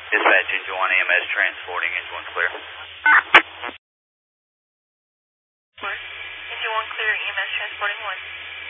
Dispatch, engine 1 EMS transporting, engine 1 clear. Engine 1 clear, EMS transporting 1.